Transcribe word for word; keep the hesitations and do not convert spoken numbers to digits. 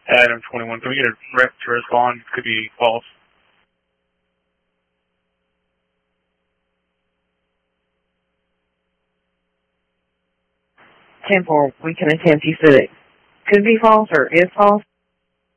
Adam twenty-one, can we get a rep to respond? Could be false. ten four, we can attempt. You said it could be false or is false?